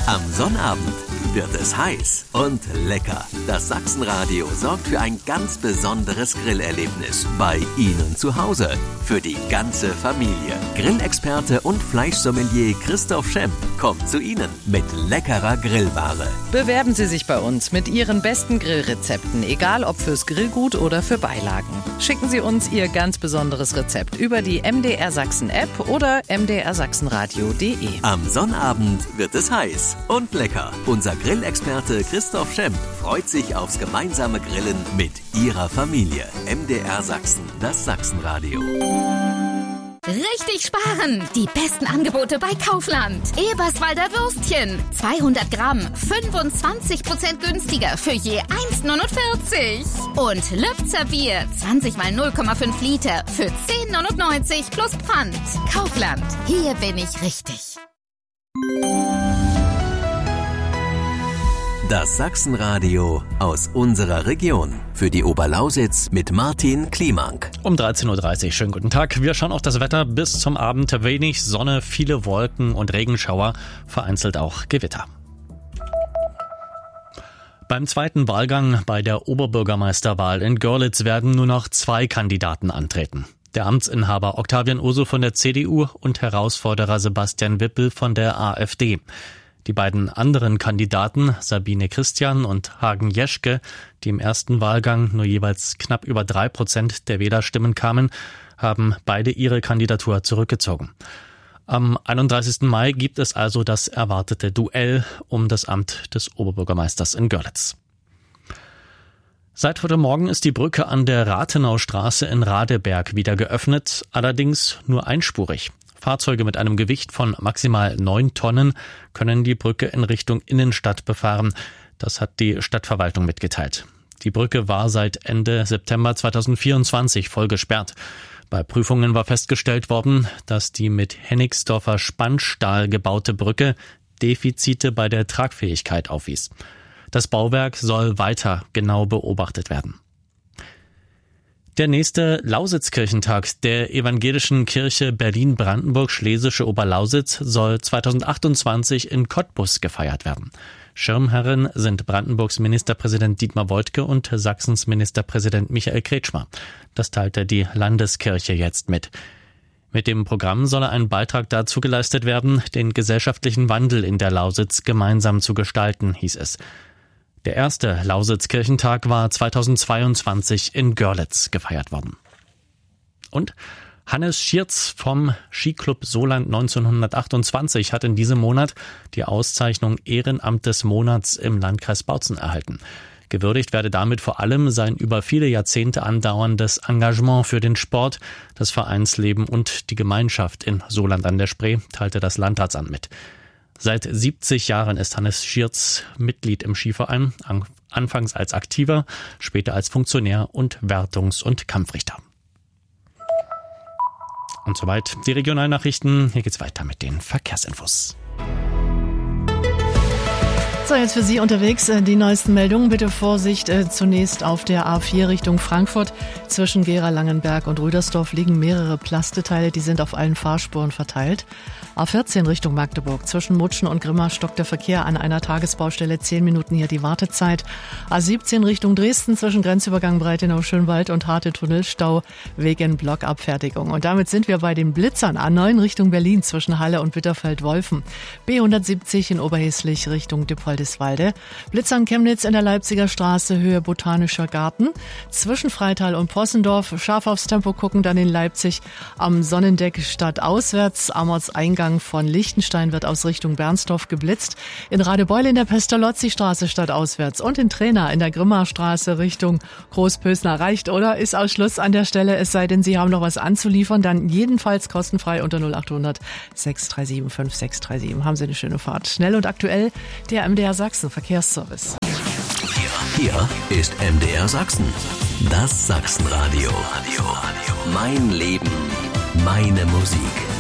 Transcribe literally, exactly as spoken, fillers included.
Am Sonnabend wird es heiß und lecker. Das Sachsenradio sorgt für ein ganz besonderes Grillerlebnis bei Ihnen zu Hause. Für die ganze Familie. Grillexperte und Fleischsommelier Christoph Schemp kommt zu Ihnen mit leckerer Grillware. Bewerben Sie sich bei uns mit Ihren besten Grillrezepten, egal ob fürs Grillgut oder für Beilagen. Schicken Sie uns Ihr ganz besonderes Rezept über die M D R Sachsen App oder m d r sachsenradio punkt d e. Am Sonnabend wird es heiß und lecker. Unser Grillexperte Christoph Schemp freut sich aufs gemeinsame Grillen mit Ihrer Familie. M D R Sachsen, das Sachsenradio. Richtig sparen! Die besten Angebote bei Kaufland. Eberswalder Würstchen. zweihundert Gramm. fünfundzwanzig Prozent günstiger für je eins Komma neunundvierzig. Und Lübzer Bier. zwanzig mal null Komma fünf Liter für zehn Komma neunundneunzig plus Pfand. Kaufland. Hier bin ich richtig. Das Sachsenradio aus unserer Region. Für die Oberlausitz mit Martin Kliemank. Um dreizehn Uhr dreißig, schönen guten Tag. Wir schauen auf das Wetter bis zum Abend. Wenig Sonne, viele Wolken und Regenschauer, vereinzelt auch Gewitter. Beim zweiten Wahlgang bei der Oberbürgermeisterwahl in Görlitz werden nur noch zwei Kandidaten antreten. Der Amtsinhaber Octavian Urso von der C D U und Herausforderer Sebastian Wippel von der AfD. Die beiden anderen Kandidaten, Sabine Christian und Hagen Jeschke, die im ersten Wahlgang nur jeweils knapp über drei Prozent der Wählerstimmen kamen, haben beide ihre Kandidatur zurückgezogen. Am einunddreißigsten Mai gibt es also das erwartete Duell um das Amt des Oberbürgermeisters in Görlitz. Seit heute Morgen ist die Brücke an der Rathenaustraße in Radeberg wieder geöffnet, allerdings nur einspurig. Fahrzeuge mit einem Gewicht von maximal neun Tonnen können die Brücke in Richtung Innenstadt befahren. Das hat die Stadtverwaltung mitgeteilt. Die Brücke war seit Ende September zweitausendvierundzwanzig voll gesperrt. Bei Prüfungen war festgestellt worden, dass die mit Hennigsdorfer Spannstahl gebaute Brücke Defizite bei der Tragfähigkeit aufwies. Das Bauwerk soll weiter genau beobachtet werden. Der nächste Lausitzkirchentag der Evangelischen Kirche Berlin-Brandenburg-Schlesische Oberlausitz soll zweitausendachtundzwanzig in Cottbus gefeiert werden. Schirmherren sind Brandenburgs Ministerpräsident Dietmar Woidke und Sachsens Ministerpräsident Michael Kretschmer. Das teilte die Landeskirche jetzt mit. Mit dem Programm solle ein Beitrag dazu geleistet werden, den gesellschaftlichen Wandel in der Lausitz gemeinsam zu gestalten, hieß es. Der erste Lausitzkirchentag war zweitausendzweiundzwanzig in Görlitz gefeiert worden. Und Hannes Schierz vom Skiclub Soland neunzehnhundertachtundzwanzig hat in diesem Monat die Auszeichnung Ehrenamt des Monats im Landkreis Bautzen erhalten. Gewürdigt werde damit vor allem sein über viele Jahrzehnte andauerndes Engagement für den Sport, das Vereinsleben und die Gemeinschaft in Soland an der Spree, teilte das Landratsamt mit. Seit siebzig Jahren ist Hannes Schierz Mitglied im Skiverein, anfangs als Aktiver, später als Funktionär und Wertungs- und Kampfrichter. Und soweit die Regionalnachrichten. Hier geht's weiter mit den Verkehrsinfos. So, jetzt für Sie unterwegs die neuesten Meldungen. Bitte Vorsicht, zunächst auf der A vier Richtung Frankfurt. Zwischen Gera-Langenberg und Rüdersdorf liegen mehrere Plasteteile, die sind auf allen Fahrspuren verteilt. A vierzehn Richtung Magdeburg. Zwischen Mutschen und Grimma stockt der Verkehr an einer Tagesbaustelle. Zehn Minuten hier die Wartezeit. A siebzehn Richtung Dresden zwischen Grenzübergang Breitenau-Schönwald und Harte Tunnelstau wegen Blockabfertigung. Und damit sind wir bei den Blitzern. A neun Richtung Berlin zwischen Halle und Bitterfeld-Wolfen. B hundertsiebzig in Oberhäslich Richtung Dippoldiswalde. Blitzern Chemnitz in der Leipziger Straße Höhe Botanischer Garten. Zwischen Freital und Possendorf. Scharf aufs Tempo gucken dann in Leipzig am Sonnendeck stadtauswärts. Am Ortseingang von Lichtenstein wird aus Richtung Bernsdorf geblitzt. In Radebeul in der Pestalozzi-Straße stadtauswärts und in Trena in der Grimma-Straße Richtung Großpösner. Reicht oder ist Ausschluss an der Stelle, es sei denn, Sie haben noch was anzuliefern, dann jedenfalls kostenfrei unter null achthundert sechs drei sieben fünf sechs drei sieben. Haben Sie eine schöne Fahrt. Schnell und aktuell der M D R Sachsen Verkehrsservice. Hier, hier ist M D R Sachsen. Das Sachsenradio. Mein Leben, meine Musik.